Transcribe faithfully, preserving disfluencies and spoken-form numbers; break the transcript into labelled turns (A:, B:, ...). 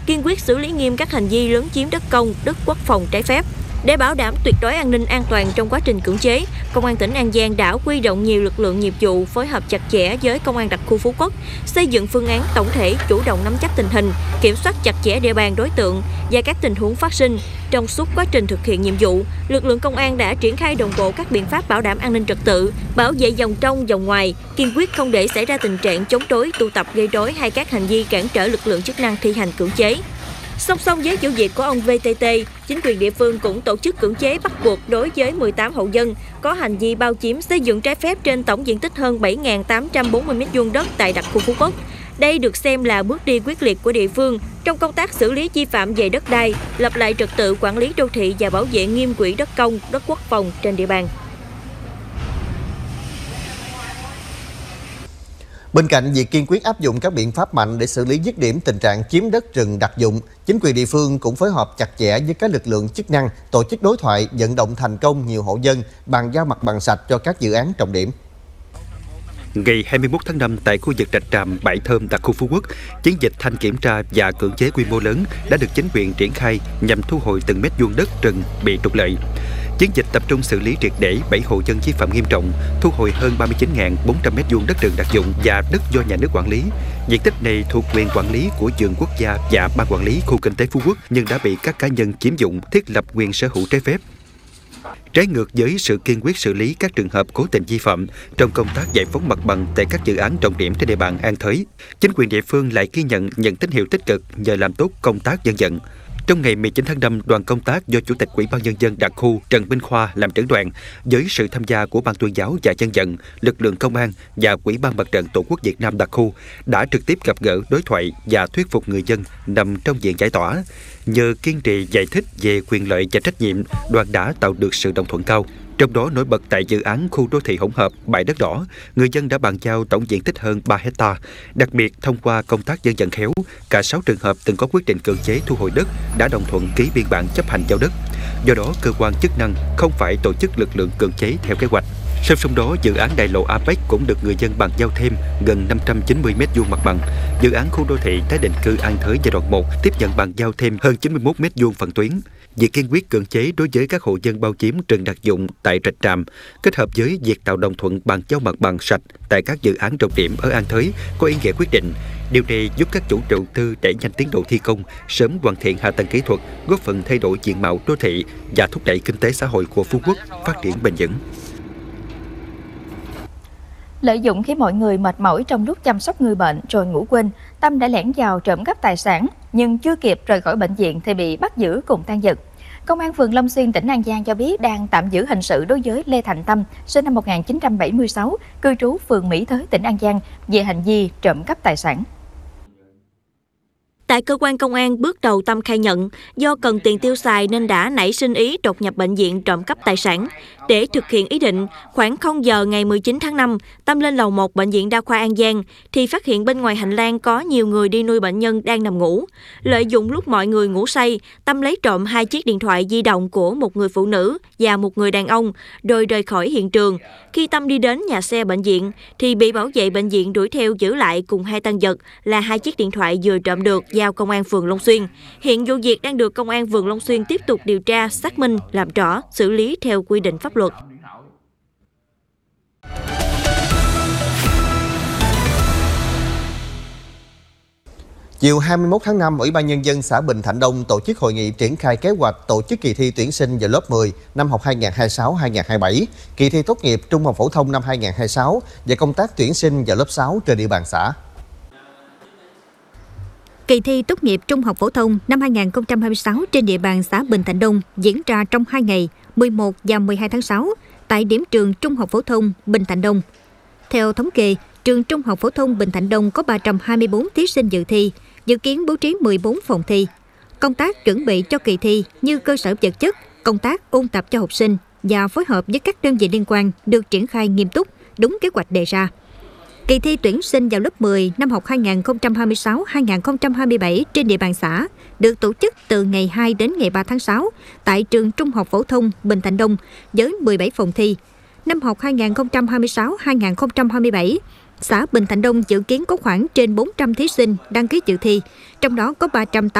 A: kiên quyết xử lý nghiêm các hành vi lấn chiếm đất công, đất quốc phòng trái phép. Để bảo đảm tuyệt đối an ninh an toàn trong quá trình cưỡng chế, Công an tỉnh An Giang đã huy động nhiều lực lượng nghiệp vụ phối hợp chặt chẽ với Công an đặc khu Phú Quốc, xây dựng phương án tổng thể, chủ động nắm chắc tình hình, kiểm soát chặt chẽ địa bàn đối tượng và các tình huống phát sinh. Trong suốt quá trình thực hiện nhiệm vụ, lực lượng công an đã triển khai đồng bộ các biện pháp bảo đảm an ninh trật tự, bảo vệ vòng trong, vòng ngoài, kiên quyết không để xảy ra tình trạng chống đối, tụ tập gây rối hay các hành vi cản trở lực lượng chức năng thi hành cưỡng chế. Song song với vụ việc của ông vê tê tê, chính quyền địa phương cũng tổ chức cưỡng chế bắt buộc đối với mười tám hộ dân có hành vi bao chiếm xây dựng trái phép trên tổng diện tích hơn bảy nghìn tám trăm bốn mươi mét vuông đất tại đặc khu Phú Quốc. Đây được xem là bước đi quyết liệt của địa phương trong công tác xử lý vi phạm về đất đai, lập lại trật tự quản lý đô thị và bảo vệ nghiêm quỹ đất công, đất quốc phòng trên địa bàn.
B: Bên cạnh việc kiên quyết áp dụng các biện pháp mạnh để xử lý dứt điểm tình trạng chiếm đất rừng đặc dụng, chính quyền địa phương cũng phối hợp chặt chẽ với các lực lượng chức năng, tổ chức đối thoại, vận động thành công nhiều hộ dân, bàn giao mặt bằng sạch cho các dự án trọng điểm.
C: Ngày hai mươi mốt tháng năm, tại khu vực Rạch Tràm, Bãi Thơm, đặc khu Phú Quốc, chiến dịch thanh kiểm tra và cưỡng chế quy mô lớn đã được chính quyền triển khai nhằm thu hồi từng mét vuông đất rừng bị trục lợi. Chiến dịch tập trung xử lý triệt để bảy hộ dân vi phạm nghiêm trọng, thu hồi hơn ba mươi chín nghìn bốn trăm mét vuông đất rừng đặc dụng và đất do nhà nước quản lý. Diện tích này thuộc quyền quản lý của vườn quốc gia và ban quản lý khu kinh tế Phú Quốc nhưng đã bị các cá nhân chiếm dụng, thiết lập quyền sở hữu trái phép. Trái ngược với sự kiên quyết xử lý các trường hợp cố tình vi phạm trong công tác giải phóng mặt bằng tại các dự án trọng điểm trên địa bàn An Thới, chính quyền địa phương lại ghi nhận những tín hiệu tích cực nhờ làm tốt công tác dân vận. Trong ngày mười chín tháng năm, đoàn công tác do Chủ tịch Ủy ban Nhân dân đặc khu Trần Minh Khoa làm trưởng đoàn, với sự tham gia của Ban tuyên giáo và dân vận, lực lượng công an và Ủy ban Mặt trận Tổ quốc Việt Nam đặc khu, đã trực tiếp gặp gỡ, đối thoại và thuyết phục người dân nằm trong diện giải tỏa. Nhờ kiên trì giải thích về quyền lợi và trách nhiệm, đoàn đã tạo được sự đồng thuận cao. Trong đó nổi bật tại dự án khu đô thị hỗn hợp Bãi Đất Đỏ, người dân đã bàn giao tổng diện tích hơn ba héc ta. Đặc biệt, thông qua công tác dân vận khéo, cả sáu trường hợp từng có quyết định cưỡng chế thu hồi đất đã đồng thuận ký biên bản chấp hành giao đất. Do đó, cơ quan chức năng không phải tổ chức lực lượng cưỡng chế theo kế hoạch. Song song đó, dự án đại lộ a pếch cũng được người dân bàn giao thêm gần năm trăm chín mươi mét vuông mặt bằng. Dự án khu đô thị tái định cư An Thới giai đoạn một tiếp nhận bàn giao thêm hơn chín mươi mốt mét vuông phần tuyến. Việc kiên quyết cưỡng chế đối với các hộ dân bao chiếm rừng đặc dụng tại Rạch Tràm, kết hợp với việc tạo đồng thuận bàn giao mặt bằng sạch tại các dự án trọng điểm ở An Thới có ý nghĩa quyết định. Điều này giúp các chủ đầu tư đẩy nhanh tiến độ thi công, sớm hoàn thiện hạ tầng kỹ thuật, góp phần thay đổi diện mạo đô thị và thúc đẩy kinh tế xã hội của Phú Quốc phát triển bền vững.
D: Lợi dụng khi mọi người mệt mỏi trong lúc chăm sóc người bệnh rồi ngủ quên, Tâm đã lẻn vào trộm cắp tài sản, nhưng chưa kịp rời khỏi bệnh viện thì bị bắt giữ cùng tang vật. Công an phường Long Xuyên, tỉnh An Giang cho biết đang tạm giữ hình sự đối với Lê Thành Tâm, sinh năm một nghìn chín trăm bảy mươi sáu, cư trú phường Mỹ Thới, tỉnh An Giang, về hành vi trộm cắp tài sản.
A: Tại cơ quan công an, bước đầu Tâm khai nhận do cần tiền tiêu xài nên đã nảy sinh ý đột nhập bệnh viện trộm cắp tài sản. Để thực hiện ý định, khoảng không giờ ngày mười chín tháng năm, Tâm lên lầu một bệnh viện Đa khoa An Giang thì phát hiện bên ngoài hành lang có nhiều người đi nuôi bệnh nhân đang nằm ngủ. Lợi dụng lúc mọi người ngủ say, Tâm lấy trộm hai chiếc điện thoại di động của một người phụ nữ và một người đàn ông rồi rời khỏi hiện trường. Khi Tâm đi đến nhà xe bệnh viện thì bị bảo vệ bệnh viện đuổi theo giữ lại cùng hai tang vật là hai chiếc điện thoại vừa trộm được giao công an phường Long Xuyên. Hiện vụ việc đang được công an phường Long Xuyên tiếp tục điều tra, xác minh, làm rõ, xử lý theo quy định pháp luật.
B: Chiều hai mươi mốt tháng năm, Ủy ban Nhân dân xã Bình Thạnh Đông tổ chức hội nghị triển khai kế hoạch tổ chức kỳ thi tuyển sinh vào lớp mười năm học hai nghìn không trăm hai mươi sáu hai nghìn không trăm hai mươi bảy, kỳ thi tốt nghiệp trung học phổ thông năm hai nghìn không trăm hai mươi sáu và công tác tuyển sinh vào lớp sáu trên địa bàn xã.
E: Kỳ thi tốt nghiệp trung học phổ thông năm hai nghìn không trăm hai mươi sáu trên địa bàn xã Bình Thạnh Đông diễn ra trong hai ngày, mười một và mười hai tháng sáu, tại điểm trường Trung học phổ thông Bình Thạnh Đông. Theo thống kê, trường Trung học phổ thông Bình Thạnh Đông có ba trăm hai mươi tư thí sinh dự thi, dự kiến bố trí mười bốn phòng thi. Công tác chuẩn bị cho kỳ thi như cơ sở vật chất, công tác ôn tập cho học sinh và phối hợp với các đơn vị liên quan được triển khai nghiêm túc, đúng kế hoạch đề ra. Kỳ thi tuyển sinh vào lớp mười năm học hai nghìn không trăm hai mươi sáu hai nghìn không trăm hai mươi bảy trên địa bàn xã được tổ chức từ ngày hai đến ngày ba tháng sáu tại trường Trung học phổ thông Bình Thạnh Đông với mười bảy phòng thi. Năm học hai nghìn không trăm hai mươi sáu hai nghìn không trăm hai mươi bảy, xã Bình Thạnh Đông dự kiến có khoảng trên bốn trăm thí sinh đăng ký dự thi, trong đó có ba trăm tám mươi